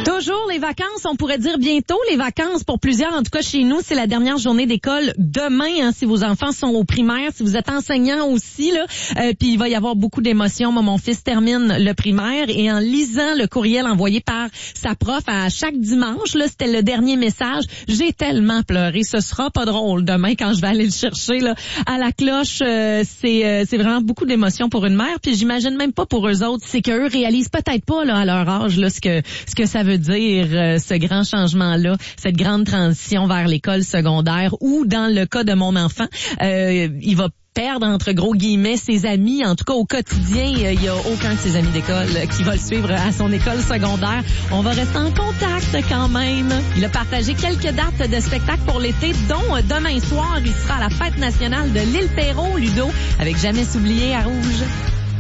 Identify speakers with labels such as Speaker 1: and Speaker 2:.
Speaker 1: Toujours les vacances, on pourrait dire bientôt les vacances pour plusieurs. En tout cas, chez nous, c'est la dernière journée d'école demain. Si vos enfants sont au primaire, si vous êtes enseignant aussi, là, puis il va y avoir beaucoup d'émotions. Moi, mon fils termine le primaire et en lisant le courriel envoyé par sa prof à chaque dimanche, là, c'était le dernier message. J'ai tellement pleuré. Ce sera pas drôle demain quand je vais aller le chercher là à la cloche. C'est vraiment beaucoup d'émotions pour une mère. Puis j'imagine même pas pour eux autres. C'est qu'eux réalisent peut-être pas là à leur âge là ce que ça veut dire ce grand changement-là, cette grande transition vers l'école secondaire ou dans le cas de mon enfant, il va perdre entre gros guillemets ses amis. En tout cas, au quotidien, il y a aucun de ses amis d'école qui va le suivre à son école secondaire. On va rester en contact quand même. Il a partagé quelques dates de spectacles pour l'été, dont demain soir, il sera à la fête nationale de l'Île Perrot, Ludo, avec Jamais s'oublier à Rouge.